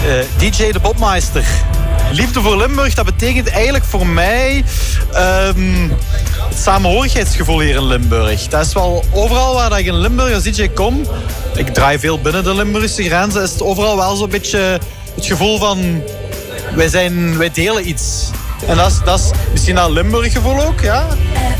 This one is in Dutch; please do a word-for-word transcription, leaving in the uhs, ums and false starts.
Uh, D J de Bobmeister. Liefde voor Limburg, dat betekent eigenlijk voor mij um, het samenhorigheidsgevoel hier in Limburg. Dat is wel overal waar ik in Limburg als D J kom. Ik draai veel binnen de Limburgse grenzen. Is het overal wel zo'n beetje het gevoel van wij, zijn, wij delen iets. En dat is, dat is misschien dat Limburg gevoel ook, ja.